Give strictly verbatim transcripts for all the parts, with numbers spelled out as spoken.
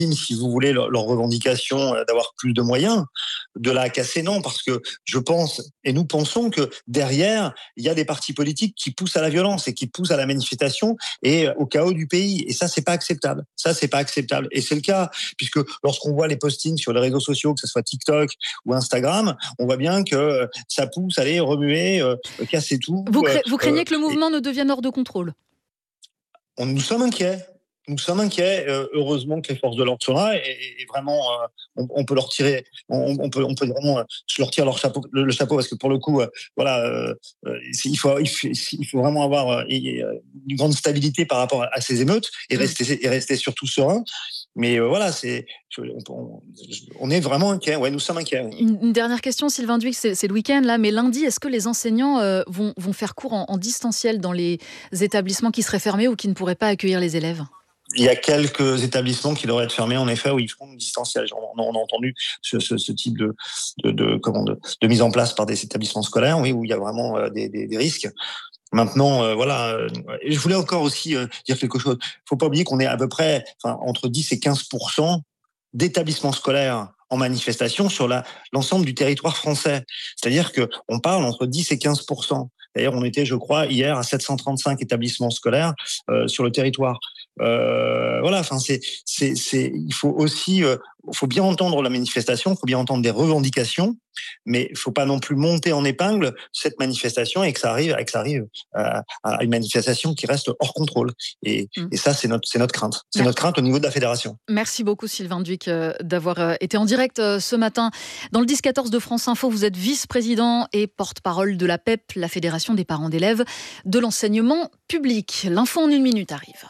si vous voulez, leur, leur revendication d'avoir plus de moyens. De là à casser, non, parce que je pense, et nous pensons que derrière, il y a des partis politiques qui poussent à la violence et qui poussent à la manifestation et au chaos du pays. Et ça, c'est pas acceptable. Ça, c'est pas acceptable. Et c'est le cas, puisque lorsqu'on voit les postings sur les réseaux sociaux, que ce soit TikTok ou Instagram, on voit bien que ça pousse à aller remuer, euh, casser tout. Vous, cra- vous craignez euh, que le mouvement et... ne devienne hors de contrôle ? On, nous sommes inquiets. Nous sommes inquiets. Euh, heureusement que les forces de l'ordre sont là et, et vraiment, euh, on, on peut leur tirer, on, on peut, on peut vraiment, euh, je leur tire leur chapeau, le, le chapeau parce que pour le coup, euh, voilà, euh, il faut, il faut, il faut vraiment avoir euh, une grande stabilité par rapport à, à ces émeutes et rester, et rester surtout serein. Mais euh, voilà, c'est, on, on est vraiment inquiets. Ouais, nous sommes inquiets. Une, une dernière question, Sylvain Duic, c'est, c'est le week-end là, mais lundi, est-ce que les enseignants euh, vont, vont faire cours en, en distanciel dans les établissements qui seraient fermés ou qui ne pourraient pas accueillir les élèves ? Il y a quelques établissements qui devraient être fermés, en effet, où ils feront du distanciel. On, on a entendu ce, ce, ce type de, de, de, comment, de, de mise en place par des établissements scolaires, oui, où il y a vraiment euh, des, des, des risques. Maintenant, euh, voilà, euh, je voulais encore aussi euh, dire quelque chose. Il ne faut pas oublier qu'on est à peu près enfin, entre dix et quinze pour cent d'établissements scolaires en manifestation sur la, l'ensemble du territoire français. C'est-à-dire qu'on parle entre dix et quinze pour cent. D'ailleurs, on était, je crois, hier à sept cent trente-cinq établissements scolaires euh, sur le territoire. Euh, voilà, enfin, c'est, c'est, c'est, il faut aussi, euh, faut bien entendre la manifestation, il faut bien entendre des revendications, mais il faut pas non plus monter en épingle cette manifestation et que ça arrive, et que ça arrive à, à une manifestation qui reste hors contrôle. Et, mmh. et ça, c'est notre, c'est notre crainte. C'est Merci. notre crainte au niveau de la fédération. Merci beaucoup, Sylvain Duic, euh, d'avoir euh, été en direct euh, ce matin dans le dix quatorze de France Info. Vous êtes vice-président et porte-parole de la P E P, la Fédération des parents d'élèves de l'enseignement public. L'info en une minute arrive.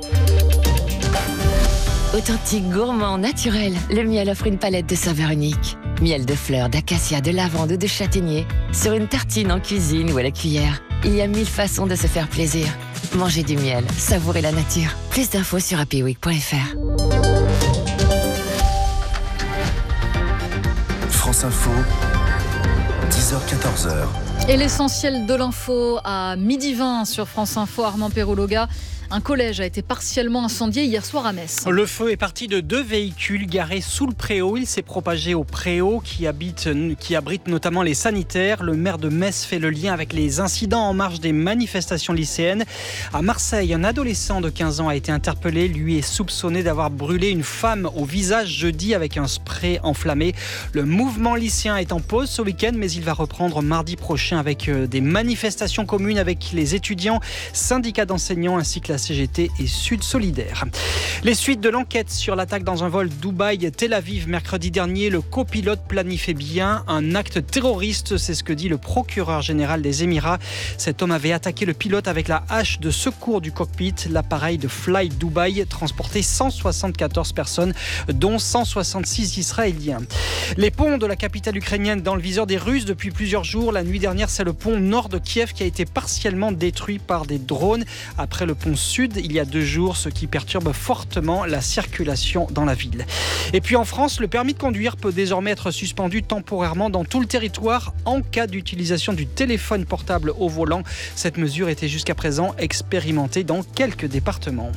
Authentique, gourmand, naturel, le miel offre une palette de saveurs uniques. Miel de fleurs, d'acacia, de lavande ou de châtaignier. Sur une tartine, en cuisine ou à la cuillère. Il y a mille façons de se faire plaisir. Manger du miel, savourer la nature. Plus d'infos sur happy week point f r. France Info, dix heures quatorze heures. Et l'essentiel de l'info à midi vingt sur France Info, Armand Perrologa. Un collège a été partiellement incendié hier soir à Metz. Le feu est parti de deux véhicules garés sous le préau. Il s'est propagé au préau qui, habite, qui abrite notamment les sanitaires. Le maire de Metz fait le lien avec les incidents en marge des manifestations lycéennes. À Marseille, un adolescent de quinze ans a été interpellé. Lui est soupçonné d'avoir brûlé une femme au visage jeudi avec un spray enflammé. Le mouvement lycéen est en pause ce week-end, mais il va reprendre mardi prochain avec des manifestations communes avec les étudiants, syndicats d'enseignants ainsi que la C G T et Sud Solidaire. Les suites de l'enquête sur l'attaque dans un vol Dubaï-Tel Aviv mercredi dernier, le copilote planifiait bien un acte terroriste, c'est ce que dit le procureur général des Émirats. Cet homme avait attaqué le pilote avec la hache de secours du cockpit. L'appareil de Fly Dubai transportait cent soixante-quatorze personnes, dont cent soixante-six Israéliens. Les ponts de la capitale ukrainienne dans le viseur des Russes depuis plusieurs jours. La nuit dernière, c'est le pont nord de Kiev qui a été partiellement détruit par des drones. Après le pont sud, il y a deux jours, ce qui perturbe fortement la circulation dans la ville. Et puis en France, le permis de conduire peut désormais être suspendu temporairement dans tout le territoire en cas d'utilisation du téléphone portable au volant. Cette mesure était jusqu'à présent expérimentée dans quelques départements.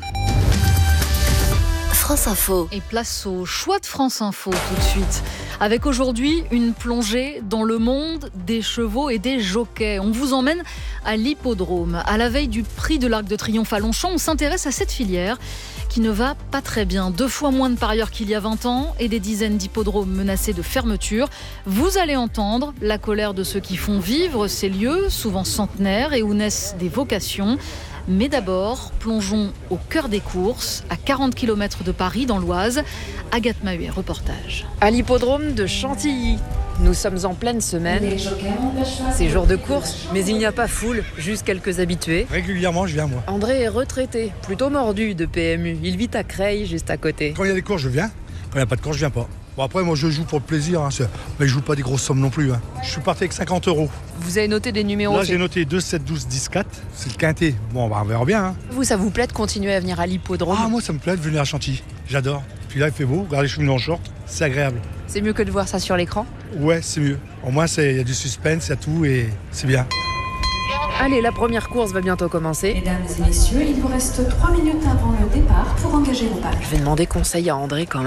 France Info. Et place au choix de France Info tout de suite. Avec aujourd'hui une plongée dans le monde des chevaux et des jockeys. On vous emmène à l'hippodrome. À la veille du prix de l'Arc de Triomphe à Longchamp, on s'intéresse à cette filière qui ne va pas très bien. Deux fois moins de parieurs qu'il y a vingt ans et des dizaines d'hippodromes menacés de fermeture. Vous allez entendre la colère de ceux qui font vivre ces lieux, souvent centenaires et où naissent des vocations. Mais d'abord, plongeons au cœur des courses, à quarante kilomètres de Paris, dans l'Oise. Agathe Mahuet, reportage. À l'hippodrome de Chantilly. Nous sommes en pleine semaine. C'est jour de course, mais il n'y a pas foule, juste quelques habitués. Régulièrement, je viens, moi. André est retraité, plutôt mordu de P M U. Il vit à Creil, juste à côté. Quand il y a des courses, je viens. Quand il n'y a pas de course, je viens pas. Bon, après, moi, je joue pour le plaisir, hein, mais je joue pas des grosses sommes non plus. Hein. Je suis parti avec cinquante euros. Vous avez noté des numéros? Là, j'ai noté deux, sept, douze, dix, quatre. C'est le quintet. Bon, bah, on verra bien. Hein. Vous, ça vous plaît de continuer à venir à l'hippodrome? Ah, moi, ça me plaît de venir à Chantilly. J'adore. Puis là, il fait beau. Regardez, je suis venu en short. C'est agréable. C'est mieux que de voir ça sur l'écran? Ouais, c'est mieux. Au moins, il y a du suspense, il y a tout et c'est bien. Allez, la première course va bientôt commencer. Mesdames et messieurs, il vous reste trois minutes avant le départ pour engager vos pages. Je vais demander conseil à André quand même.